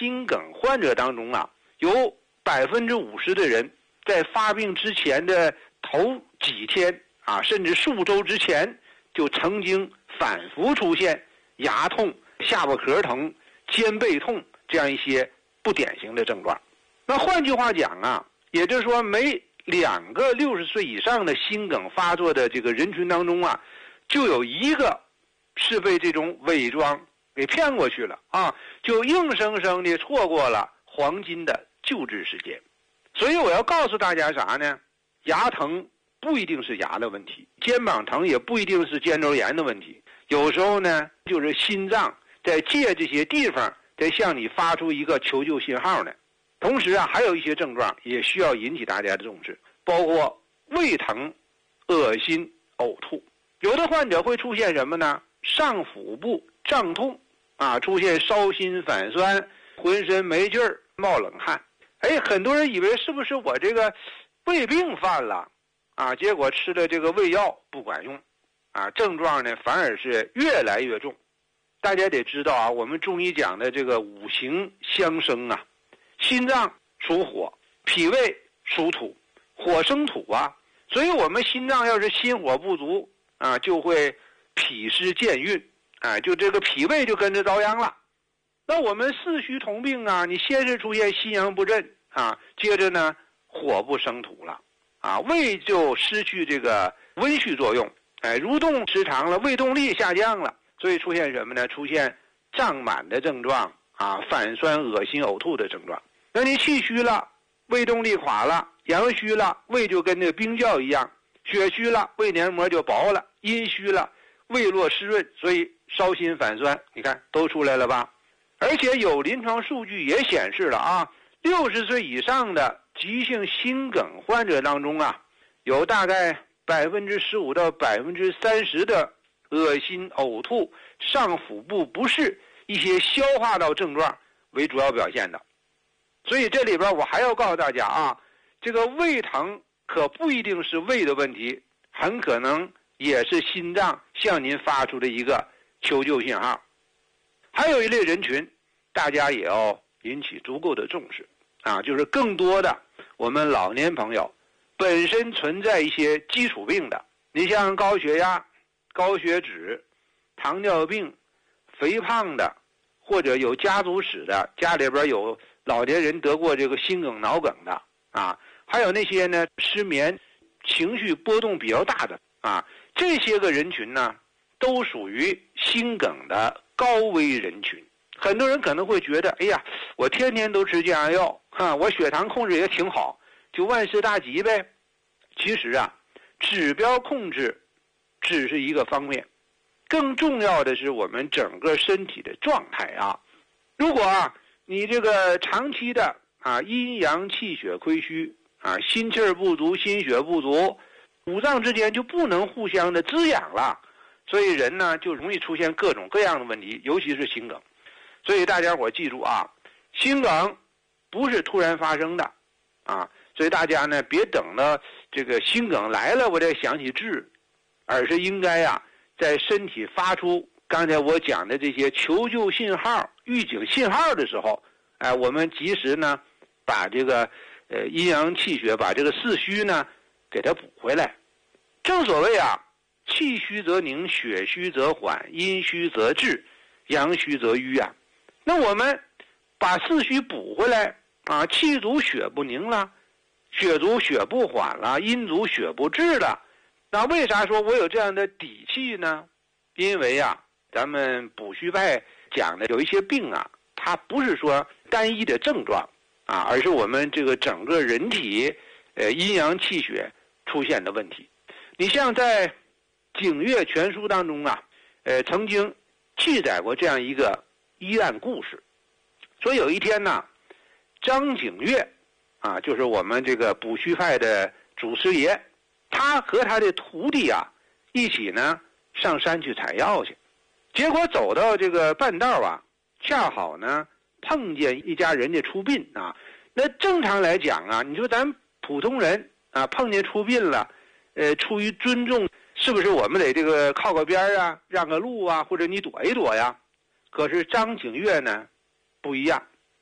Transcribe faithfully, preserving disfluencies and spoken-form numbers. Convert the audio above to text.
心梗患者当中啊，有百分之五十的人在发病之前的头几天啊，甚至数周之前，就曾经反复出现牙痛、下巴壳疼、肩背痛这样一些不典型的症状。那换句话讲啊，也就是说，每两个六十岁以上的心梗发作的这个人群当中啊，就有一个是被这种伪装给骗过去了啊，就硬生生的错过了黄金的救治时间。所以我要告诉大家啥呢？牙疼不一定是牙的问题，肩膀疼也不一定是肩周炎的问题，有时候呢，就是心脏在借这些地方在向你发出一个求救信号呢。同时啊，还有一些症状也需要引起大家的重视，包括胃疼、恶心、呕吐。有的患者会出现什么呢？上腹部胀痛啊，出现烧心反酸，浑身没劲儿，冒冷汗。哎，很多人以为是不是我这个胃病犯了啊？结果吃了这个胃药不管用啊，症状呢反而是越来越重。大家得知道啊，我们中医讲的这个五行相生啊，心脏属火，脾胃属土，火生土啊，所以我们心脏要是心火不足啊，就会脾湿健运，啊，就这个脾胃就跟着遭殃了。那我们四虚同病啊，你先是出现心阳不振啊，接着呢火不生土了啊，胃就失去这个温煦作用，哎，蠕动时长了，胃动力下降了，所以出现什么呢？出现胀满的症状啊，反酸、恶心、呕吐的症状。那你气虚了，胃动力垮了；阳虚了，胃就跟那个冰窖一样；血虚了，胃黏膜就薄了；阴虚了，胃络湿润，所以烧心反酸，你看都出来了吧？而且有临床数据也显示了啊，六十岁以上的急性心梗患者当中啊，有大概百分之十五到百分之三十的恶心、呕吐、上腹部不适、一些消化道症状为主要表现的。所以这里边我还要告诉大家啊，这个胃疼可不一定是胃的问题，很可能也是心脏向您发出的一个求救信号。还有一类人群，大家也要引起足够的重视啊，就是更多的我们老年朋友本身存在一些基础病的，你像高血压、高血脂、糖尿病、肥胖的，或者有家族史的，家里边有老年人得过这个心梗、脑梗的啊，还有那些呢失眠、情绪波动比较大的啊，这些个人群呢，都属于心梗的高危人群。很多人可能会觉得，哎呀，我天天都吃降压药，哈，我血糖控制也挺好，就万事大吉呗。其实啊，指标控制只是一个方面，更重要的是我们整个身体的状态啊。如果啊，你这个长期的啊阴阳气血亏虚啊，心气儿不足、心血不足，五脏之间就不能互相的滋养了，所以人呢就容易出现各种各样的问题，尤其是心梗。所以大家伙记住啊，心梗不是突然发生的啊，所以大家呢别等到这个心梗来了我再想起治，而是应该啊在身体发出刚才我讲的这些求救信号、预警信号的时候，哎，我们及时呢把这个呃阴阳气血，把这个四虚呢给它补回来。正所谓啊，气虚则凝，血虚则缓，阴虚则滞，阳虚则瘀啊。那我们把四虚补回来啊，气足血不凝了，血足血不缓了，阴足血不滞了。那为啥说我有这样的底气呢？因为啊，咱们补虚派讲的有一些病啊，它不是说单一的症状啊，而是我们这个整个人体呃阴阳气血出现的问题。你像在《景岳全书》当中啊，呃曾经记载过这样一个医案故事，说有一天呢，张景岳啊，就是我们这个补虚派的祖师爷，他和他的徒弟啊一起呢上山去采药去，结果走到这个半道啊，恰好呢碰见一家人家出殡啊。那正常来讲啊，你说咱普通人啊碰见出殡了，呃，出于尊重，是不是我们得这个靠个边啊，让个路啊，或者你躲一躲呀？可是张景岳呢不一样